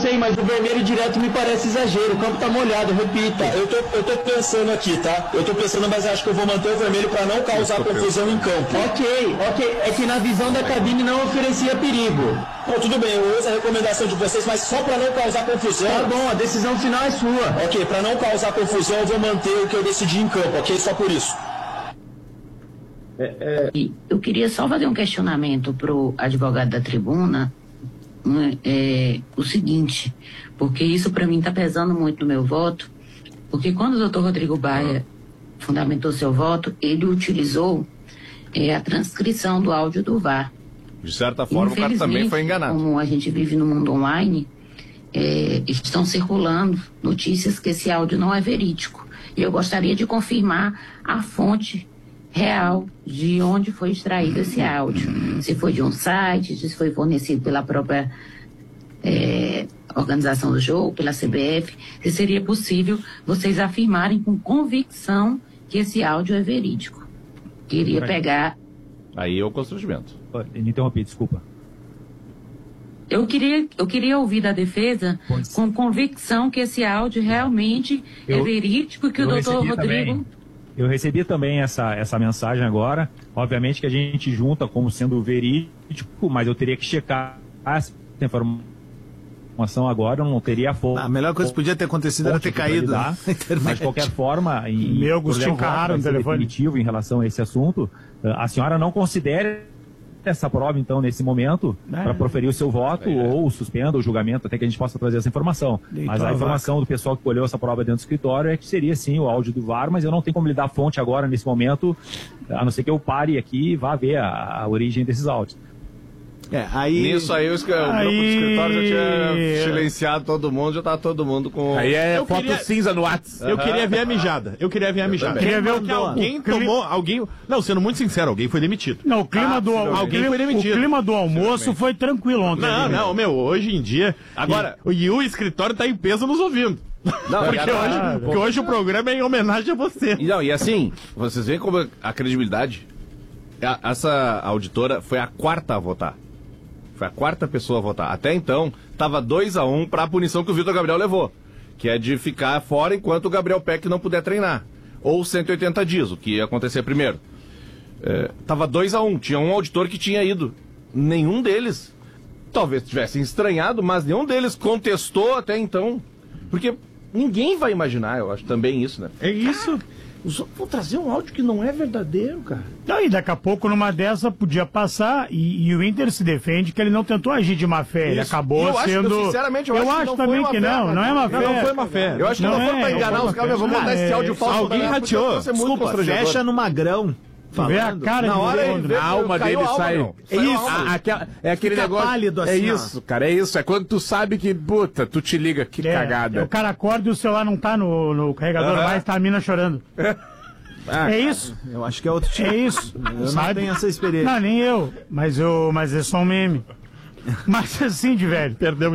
sei, mas o vermelho direto me parece exagero. O campo tá molhado, repita. Eu tô pensando aqui, tá? Eu tô pensando, mas acho que eu vou manter o vermelho para não causar confusão em campo. Ok. É que na visão da cabine não oferecia perigo. Bom, tudo bem, eu uso a recomendação de vocês, mas só para não causar confusão. Tá bom, a decisão final é sua. Ok, para não causar confusão, eu vou manter o que eu decidi em campo, ok? Só por isso. Eu queria só fazer um questionamento pro advogado da tribuna, o seguinte, porque isso para mim está pesando muito no meu voto, porque quando o doutor Rodrigo Baia fundamentou seu voto, ele utilizou a transcrição do áudio do VAR. De certa forma, o cara também foi enganado. Como a gente vive no mundo online, estão circulando notícias que esse áudio não é verídico. E eu gostaria de confirmar a fonte real de onde foi extraído esse áudio. Se foi de um site, se foi fornecido pela própria organização do jogo, pela CBF, se seria possível vocês afirmarem com convicção que esse áudio é verídico. Queria pegar... Aí é o constrangimento. Me interrompi, desculpa. Eu queria ouvir da defesa com convicção que esse áudio realmente é verídico e que o doutor Rodrigo... Eu recebi também essa mensagem agora. Obviamente que a gente junta como sendo verídico, mas eu teria que checar essa informação agora, eu não teria a fonte. A melhor coisa que podia ter acontecido era ter caído na internet. Mas de qualquer forma, Meu Agostinho Carraro no telefone definitivo em relação a esse assunto, a senhora não considere essa prova, então, nesse momento, para proferir o seu voto ou suspenda o julgamento, até que a gente possa trazer essa informação. Mas a informação do pessoal que colheu essa prova dentro do escritório é que seria, sim, o áudio do VAR, mas eu não tenho como lhe dar a fonte agora, nesse momento, a não ser que eu pare aqui e vá ver a origem desses áudios. Nisso aí, o grupo do escritório já tinha silenciado todo mundo, já tava todo mundo com... Aí foto cinza no WhatsApp. Eu queria ver a mijada. Queria ver o que alguém tomou... Não, sendo muito sincero, alguém foi demitido. Não, o clima o clima do almoço foi tranquilo ontem. Não, hoje em dia... Agora, e o escritório tá em peso nos ouvindo. Não, porque hoje o programa é em homenagem a você. E assim, vocês veem como a credibilidade... Essa auditora foi a quarta a votar. Foi a quarta pessoa a votar. Até então, estava 2-1 para a punição que o Vitor Gabriel levou, que é de ficar fora enquanto o Gabriel Peck não puder treinar. Ou 180 dias, o que ia acontecer primeiro. Tava 2-1, tinha um auditor que tinha ido. Nenhum deles, talvez tivessem estranhado, mas nenhum deles contestou até então. Porque ninguém vai imaginar, eu acho, também isso, né? É isso. Vou trazer um áudio que não é verdadeiro, cara. E daqui a pouco, numa dessa, podia passar e o Inter se defende que ele não tentou agir de má fé. Ele acabou sendo... Sinceramente, eu acho também que não é má fé. Não foi má fé. Eu acho que não foi pra enganar os caras, vamos mandar esse áudio falso. Alguém rateou. Desculpa, fecha no Magrão. Vê a cara na hora a alma dele sai. É isso. É aquele Fica negócio. Pálido assim, é isso, cara. É isso. É quando tu sabe que, puta, tu te liga, que cagada. O cara acorda e o celular não tá no carregador mais, tá a mina chorando. É isso? Eu acho que é outro tipo. É isso. Eu não tenho essa experiência. Não, nem eu. Mas é só um meme. Mas assim, de velho. Perdemos.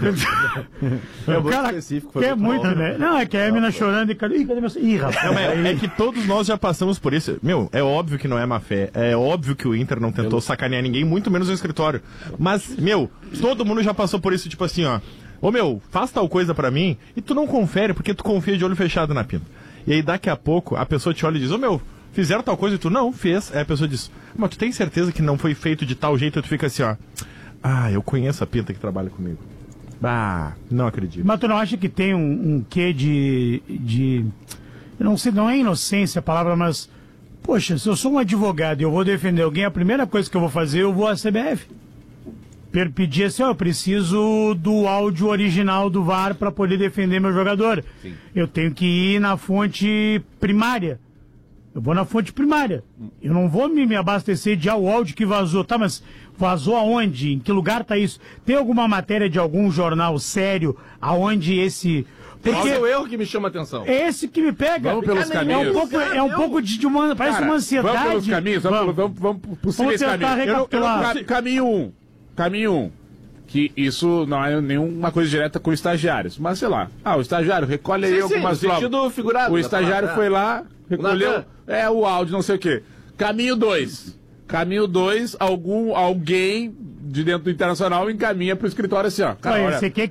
O cara específico quer muito, né? Não, é que é a mina chorando e cadê meu... Ih, rapaz. É que todos nós já passamos por isso. É óbvio que não é má fé. É óbvio que o Inter não tentou sacanear ninguém, muito menos no escritório. Mas, todo mundo já passou por isso, tipo assim, ó. Faz tal coisa pra mim e tu não confere porque tu confia de olho fechado na pinta. E aí daqui a pouco a pessoa te olha e diz, fizeram tal coisa e tu não fez. Aí a pessoa diz, mas tu tem certeza que não foi feito de tal jeito? E tu fica assim, ó, eu conheço a pinta que trabalha comigo. Não acredito. Mas tu não acha que tem um quê de... Eu não sei, não é inocência a palavra, mas... Poxa, se eu sou um advogado e eu vou defender alguém, a primeira coisa que eu vou fazer, eu vou à CBF. Pedir assim, eu preciso do áudio original do VAR para poder defender meu jogador. Sim. Eu tenho que ir na fonte primária. Eu vou na fonte primária. Eu não vou me abastecer de o áudio que vazou. Tá, mas vazou aonde? Em que lugar tá isso? Tem alguma matéria de algum jornal sério aonde esse... Qual é o erro que me chama a atenção? É esse que me pega. Vamos pelos caminhos. É um pouco de uma... Parece uma ansiedade. Vamos pelos caminhos, vamos possíveis caminhos. Caminho 1, que isso não é nenhuma coisa direta com estagiários, mas sei lá, o estagiário recolhe aí algumas provas. Figurado, o estagiário foi lá, recolheu o áudio, não sei o quê. Caminho 2, alguém de dentro do Internacional encaminha pro escritório assim, ó. Cara, você quer